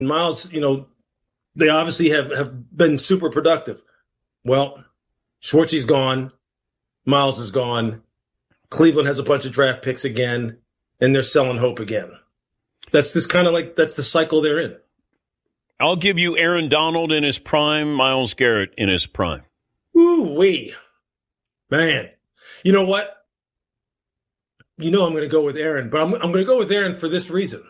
Miles, they obviously have been super productive. Well, Schwartzy's gone. Miles is gone. Cleveland has a bunch of draft picks again, and they're selling hope again. That's the cycle they're in. I'll give you Aaron Donald in his prime, Myles Garrett in his prime. Ooh-wee. Man. You know what? I'm going to go with Aaron, but I'm going to go with Aaron for this reason.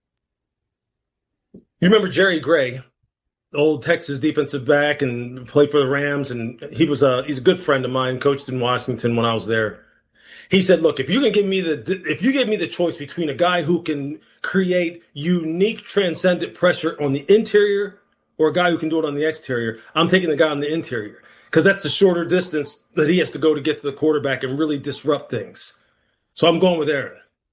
You remember Jerry Gray, the old Texas defensive back, and played for the Rams, and he's a good friend of mine, coached in Washington when I was there. He said, "Look, if you give me the choice between a guy who can create unique, transcendent pressure on the interior or a guy who can do it on the exterior, I'm taking the guy on the interior because that's the shorter distance that he has to go to get to the quarterback and really disrupt things." So I'm going with Aaron.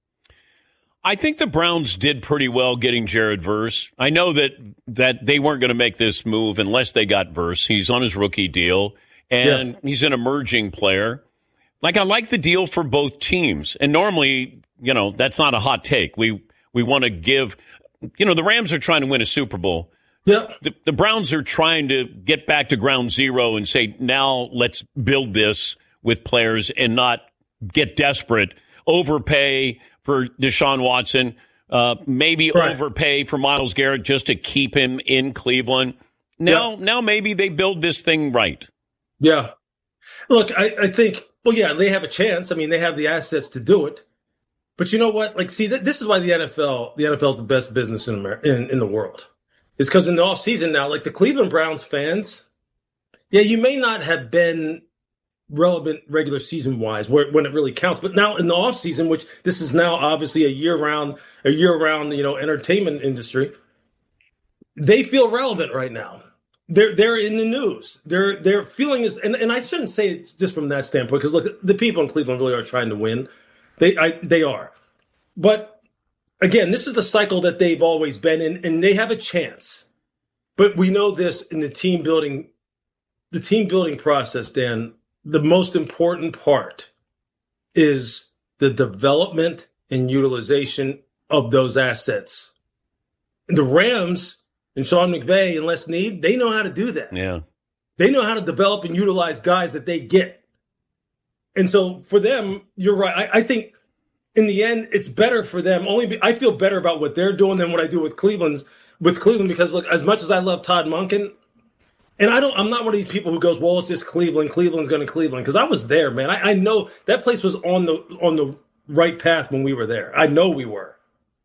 I think the Browns did pretty well getting Jared Verse. I know that they weren't going to make this move unless they got Verse. He's on his rookie deal, and he's an emerging player. I like the deal for both teams. And normally, that's not a hot take. We want to give, the Rams are trying to win a Super Bowl. Yeah. The Browns are trying to get back to ground zero and say, now let's build this with players and not get desperate. Overpay for Deshaun Watson, maybe overpay for Myles Garrett just to keep him in Cleveland. Now maybe they build this thing right. Yeah. Look, I think, they have a chance. I mean, they have the assets to do it. But you know what? This is why the NFL is the best business in the world. It's because in the offseason now, the Cleveland Browns fans, you may not have been relevant regular season wise when it really counts, but now in the off season, which this is now obviously a year round entertainment industry, they feel relevant right now. They're in the news. Their feeling is, and I shouldn't say it's just from that standpoint, because look, the people in Cleveland really are trying to win. They are, but again, this is the cycle that they've always been in, and they have a chance. But we know this in the team building process, Dan. The most important part is the development and utilization of those assets. And the Rams and Sean McVay and Les Snead, they know how to do that. Yeah. They know how to develop and utilize guys that they get. And so for them, you're right. I think in the end, it's better for them. I feel better about what they're doing than what I do with Cleveland, because look, as much as I love Todd Monken, and I'm not one of these people who goes, well, it's just Cleveland. Cleveland's going to Cleveland. Because I was there, man. I know that place was on the right path when we were there. I know we were.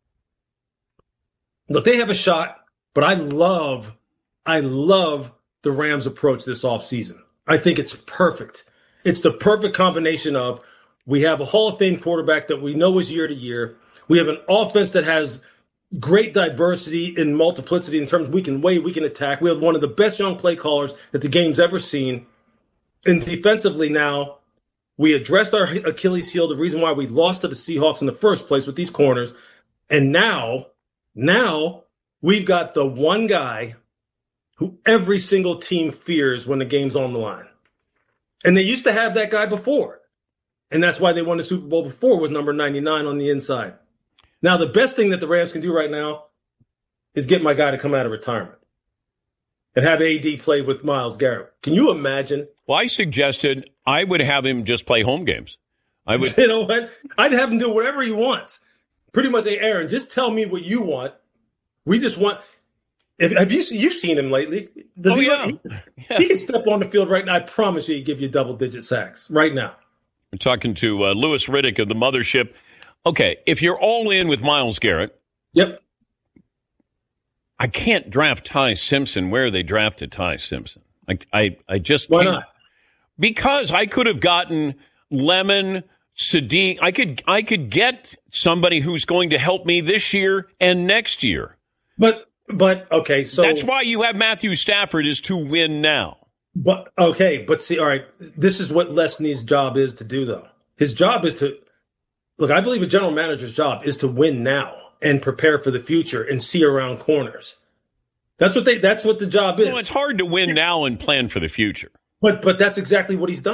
Look, they have a shot, but I love the Rams' approach this offseason. I think it's perfect. It's the perfect combination of we have a Hall of Fame quarterback that we know is year to year. We have an offense that has great diversity and multiplicity in terms of we can attack. We have one of the best young play callers that the game's ever seen. And defensively now, we addressed our Achilles heel, the reason why we lost to the Seahawks in the first place with these corners. And now we've got the one guy who every single team fears when the game's on the line. And they used to have that guy before. And that's why they won the Super Bowl before with number 99 on the inside. Now, the best thing that the Rams can do right now is get my guy to come out of retirement and have AD play with Myles Garrett. Can you imagine? Well, I suggested I would have him just play home games. I would. You know what? I'd have him do whatever he wants. Pretty much, hey, Aaron, just tell me what you want. We just want. Have you've seen him lately? He can step on the field right now. I promise you, he'd give you double-digit sacks right now. We're talking to Louis Riddick of the Mothership. Okay, if you're all in with Myles Garrett, yep. I can't draft Ty Simpson where they drafted Ty Simpson. I just Why can't. not? Because I could have gotten Lemon, Sadiq. I could get somebody who's going to help me this year and next year. But okay, so that's why you have Matthew Stafford is to win now. But see, all right, this is what Les Snead's job is to do, though. His job is to look. I believe a general manager's job is to win now and prepare for the future and see around corners. That's what the job is. Well, it's hard to win now and plan for the future. But that's exactly what he's done.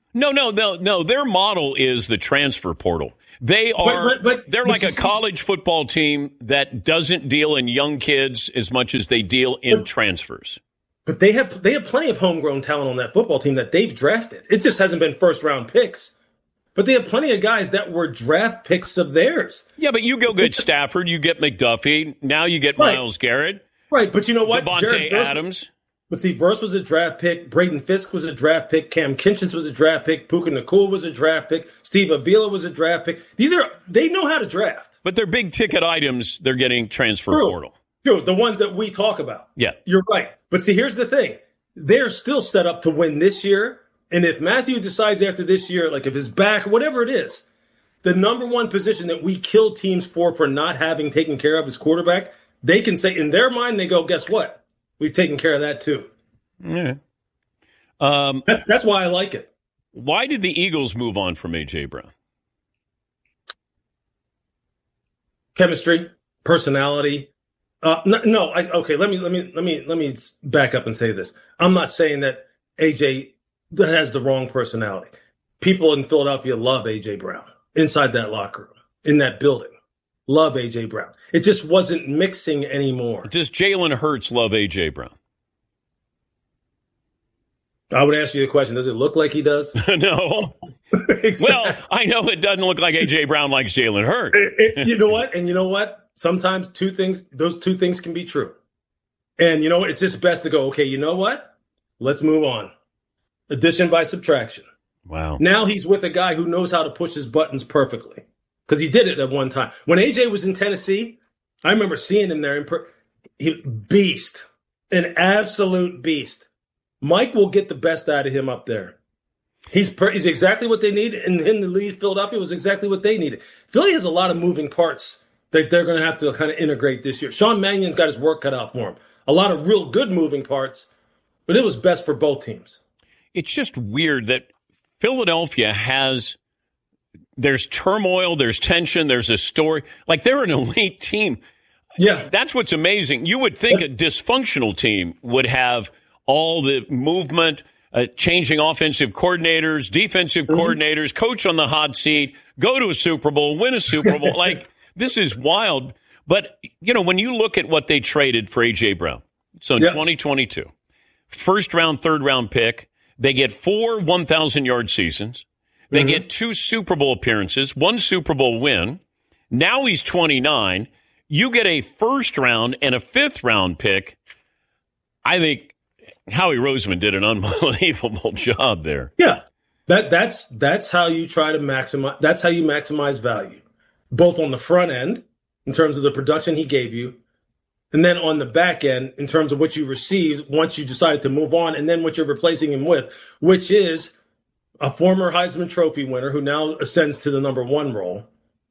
No. Their model is the transfer portal. They are they're like a college football team that doesn't deal in young kids as much as they deal in transfers. But they have plenty of homegrown talent on that football team that they've drafted. It just hasn't been first-round picks. But they have plenty of guys that were draft picks of theirs. Yeah, but you go get Stafford, you get McDuffie, now you get Myles Garrett. Right, but you know what? Devontae Adams. But see, Verse was a draft pick. Braden Fisk was a draft pick. Cam Kinchins was a draft pick. Puka Nacua was a draft pick. Steve Avila was a draft pick. They know how to draft. But they're big ticket items. They're getting transfer portal. True, the ones that we talk about. Yeah. You're right. But see, here's the thing. They're still set up to win this year. And if Matthew decides after this year, like if his back, whatever it is, the number one position that we kill teams for not having taken care of is quarterback, they can say, in their mind, they go, guess what? We've taken care of that too. Yeah. That's why I like it. Why did the Eagles move on from A.J. Brown? Chemistry, personality. Okay. Let me back up and say this. I'm not saying that A.J. has the wrong personality. People in Philadelphia love A.J. Brown inside that locker room, in that building. Love A.J. Brown. It just wasn't mixing anymore. Does Jalen Hurts love A.J. Brown? I would ask you the question, does it look like he does? No. Exactly. Well, I know it doesn't look like A.J. Brown likes Jalen Hurts. You know what? And you know what? Sometimes those two things can be true. And you know what? It's just best to go, okay, you know what? Let's move on. Addition by subtraction. Wow. Now he's with a guy who knows how to push his buttons perfectly. Because he did it at one time. When AJ was in Tennessee, I remember seeing him there. Beast. An absolute beast. Mike will get the best out of him up there. He's exactly what they need. And in the lead, Philadelphia was exactly what they needed. Philly has a lot of moving parts that they're going to have to kind of integrate this year. Sean Mannion's got his work cut out for him. A lot of real good moving parts. But it was best for both teams. It's just weird that Philadelphia there's turmoil, there's tension, there's a story. Like, they're an elite team. Yeah. That's what's amazing. You would think a dysfunctional team would have all the movement, changing offensive coordinators, defensive coordinators, coach on the hot seat, go to a Super Bowl, win a Super Bowl. Like, this is wild. But, you know, when you look at what they traded for A.J. Brown, so in 2022, first round, third round pick, they get 4 1,000-yard seasons. They get 2 Super Bowl appearances, 1 Super Bowl win. Now he's 29. You get a first round and a fifth round pick. I think Howie Roseman did an unbelievable job there. Yeah. That's how you try to maximize. That's how you maximize value, both on the front end in terms of the production he gave you, and then on the back end in terms of what you received once you decided to move on, and then what you're replacing him with, which is a former Heisman Trophy winner who now ascends to the number 1 role.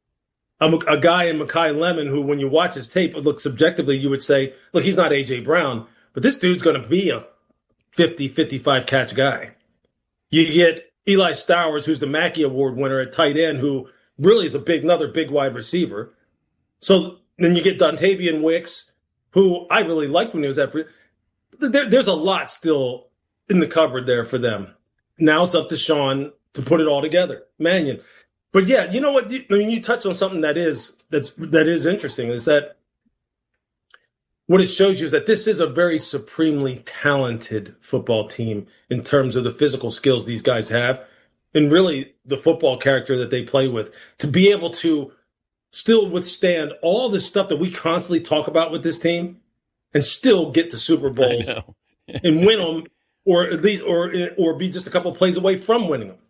A guy in Mekhi Lemon who, when you watch his tape, look, subjectively, you would say, look, he's not A.J. Brown, but this dude's going to be a 50, 55 catch guy. You get Eli Stowers, who's the Mackey Award winner at tight end, who really is another big wide receiver. So then you get Dontavian Wicks, who I really liked when he was at free. There's a lot still in the cupboard there for them. Now it's up to Sean to put it all together, Mannion. But yeah, you know what? You touched on something that is interesting. Is that what it shows you is that this is a very supremely talented football team in terms of the physical skills these guys have, and really the football character that they play with, to be able to still withstand all the stuff that we constantly talk about with this team, and still get to Super Bowls and win them. Or at least, or be just a couple plays away from winning them.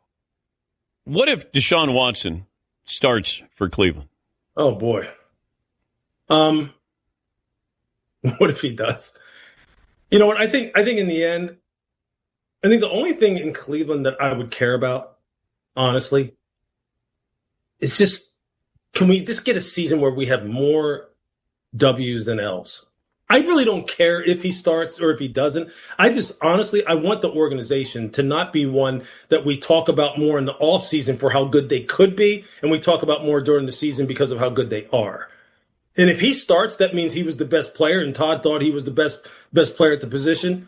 What if Deshaun Watson starts for Cleveland? Oh boy. What if he does? You know what? I think in the end, I think the only thing in Cleveland that I would care about, honestly, is just, can we just get a season where we have more W's than L's? I really don't care if he starts or if he doesn't. I want the organization to not be one that we talk about more in the off season for how good they could be, and we talk about more during the season because of how good they are. And if he starts, that means he was the best player, and Todd thought he was the best player at the position.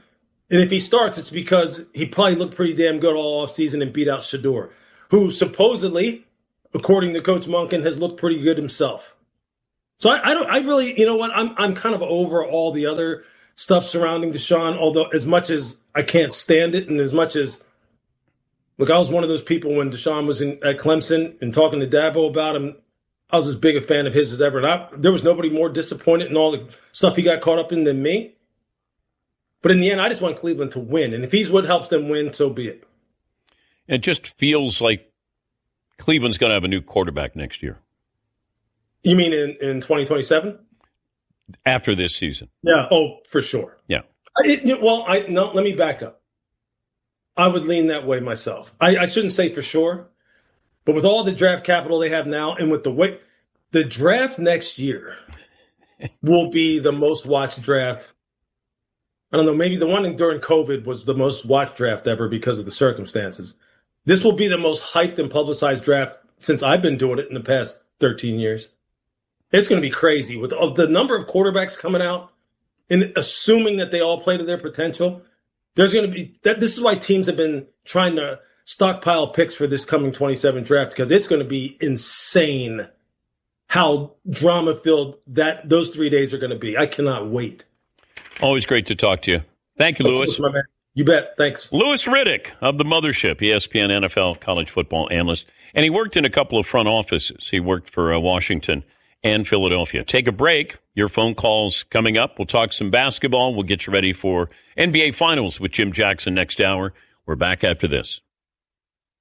And if he starts, it's because he probably looked pretty damn good all offseason and beat out Shedeur, who supposedly, according to Coach Monken, has looked pretty good himself. So I really, you know what? I'm kind of over all the other stuff surrounding Deshaun, although as much as I can't stand it and as much as, look, I was one of those people when Deshaun was at Clemson and talking to Dabo about him. I was as big a fan of his as ever. And there was nobody more disappointed in all the stuff he got caught up in than me. But in the end, I just want Cleveland to win. And if he's what helps them win, so be it. It just feels like Cleveland's going to have a new quarterback next year. You mean in 2027? After this season. Yeah. Oh, for sure. Yeah. Let me back up. I would lean that way myself. I shouldn't say for sure, but with all the draft capital they have now and with the draft next year will be the most watched draft. I don't know, maybe the one during COVID was the most watched draft ever because of the circumstances. This will be the most hyped and publicized draft since I've been doing it in the past 13 years. It's going to be crazy with the number of quarterbacks coming out and assuming that they all play to their potential. There's going to be that. This is why teams have been trying to stockpile picks for this coming 27 draft, because it's going to be insane how drama-filled those 3 days are going to be. I cannot wait. Always great to talk to you. Thank you, Louis. You bet. Thanks. Louis Riddick of the Mothership, ESPN NFL college football analyst. And he worked in a couple of front offices. He worked for Washington and Philadelphia. Take a break. Your phone calls coming up. We'll talk some basketball. We'll get you ready for NBA Finals with Jim Jackson next hour. We're back after this.